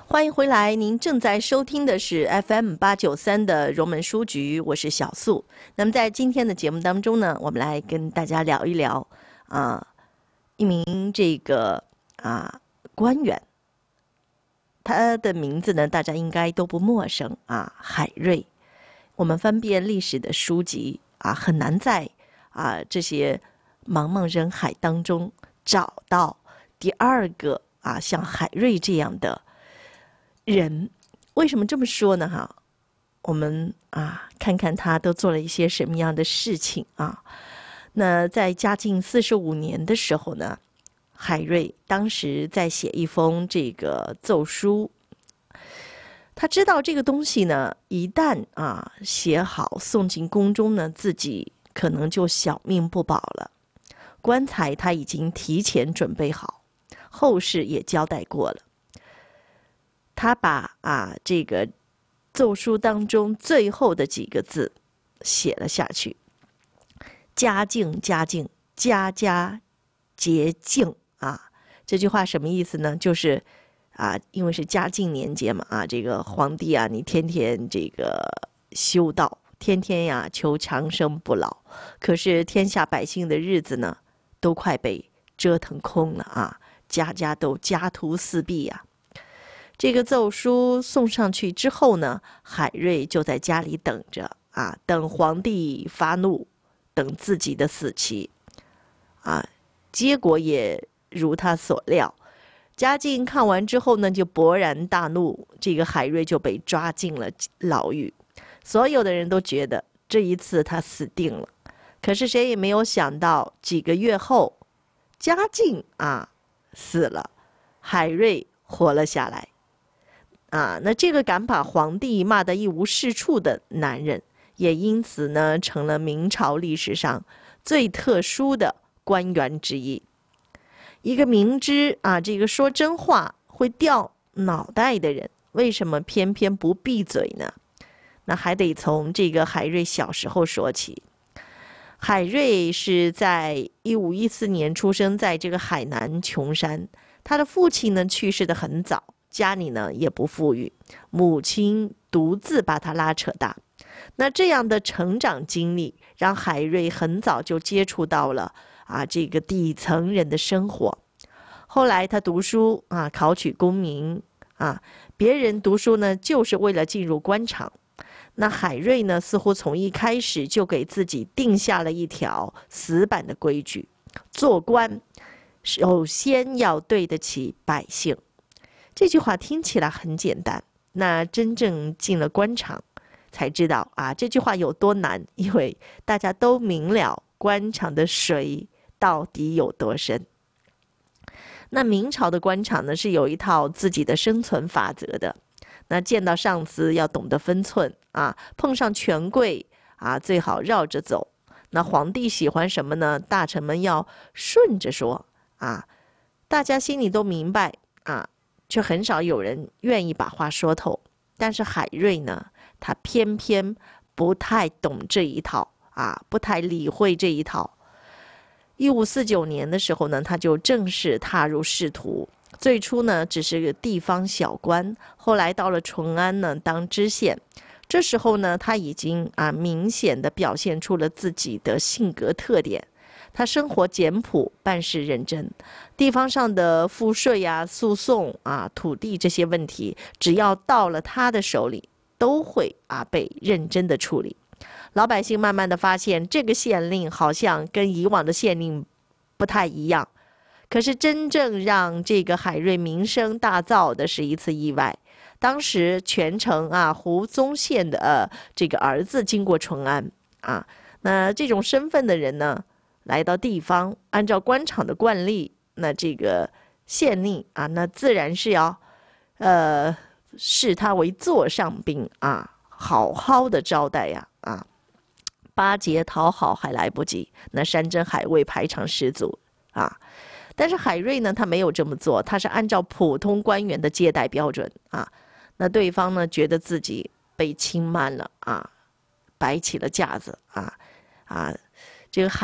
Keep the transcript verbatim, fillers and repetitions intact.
欢迎回来，您正在收听的是 F M 八九三的荣门书局，我是小素。那么在今天的节目当中呢，我们来跟大家聊一聊啊，一名这个啊官员，他的名字呢大家应该都不陌生啊，海瑞。我们翻遍历史的书籍啊，很难在啊这些茫茫人海当中找到第二个啊像海瑞这样的人。为什么这么说呢？哈，我们啊看看他都做了一些什么样的事情啊。那在嘉靖四十五年的时候呢，海瑞当时在写一封这个奏书。他知道这个东西呢，一旦啊写好送进宫中呢，自己可能就小命不保了。棺材他已经提前准备好，后事也交代过了。他把啊这个奏书当中最后的几个字写了下去：家境家境，家家节敬啊。这句话什么意思呢？就是啊，因为是嘉靖年间嘛，啊，这个皇帝啊，你天天这个修道，天天呀求长生不老，可是天下百姓的日子呢，都快被折腾空了啊，家家都家徒四壁呀。这个奏书送上去之后呢，海瑞就在家里等着啊，等皇帝发怒，等自己的死期啊。结果也如他所料。嘉靖看完之后呢，就勃然大怒，这个海瑞就被抓进了牢狱。所有的人都觉得这一次他死定了，可是谁也没有想到，几个月后，嘉靖啊死了，海瑞活了下来。啊，那这个敢把皇帝骂得一无是处的男人，也因此呢，成了明朝历史上最特殊的官员之一。一个明知啊这个说真话会掉脑袋的人，为什么偏偏不闭嘴呢？那还得从这个海瑞小时候说起。海瑞是在一五一四年出生在这个海南琼山，他的父亲呢去世得很早，家里呢也不富裕，母亲独自把他拉扯大。那这样的成长经历让海瑞很早就接触到了啊，这个底层人的生活。后来他读书啊，考取功名啊，别人读书呢就是为了进入官场。那海瑞呢，似乎从一开始就给自己定下了一条死板的规矩：做官首先要对得起百姓。这句话听起来很简单，那真正进了官场才知道啊，这句话有多难，因为大家都明了官场的水到底有多深。那明朝的官场呢，是有一套自己的生存法则的。那见到上司要懂得分寸啊，碰上权贵啊，最好绕着走。那皇帝喜欢什么呢？大臣们要顺着说啊，大家心里都明白啊，却很少有人愿意把话说透。但是海瑞呢，他偏偏不太懂这一套啊，不太理会这一套。一五四九年的时候呢，他就正式踏入仕途。最初呢，只是个地方小官，后来到了淳安呢当知县。这时候呢，他已经啊明显的表现出了自己的性格特点。他生活简朴，办事认真。地方上的赋税啊、诉讼啊、土地这些问题，只要到了他的手里，都会啊被认真的处理。老百姓慢慢的发现，这个县令好像跟以往的县令不太一样。可是真正让这个海瑞名声大噪的是一次意外。当时全城啊胡宗宪的、呃、这个儿子经过淳安啊，那这种身份的人呢，来到地方，按照官场的惯例，那这个县令啊，那自然是要呃视他为座上宾啊，好好的招待呀 啊, 啊巴结讨好还来不及，那山珍海味排场十足啊。但是海瑞呢，他没有这么做，他是按照普通官员的接待标准啊。那对方呢，觉得自己被轻慢了啊，摆起了架子啊啊，这个海。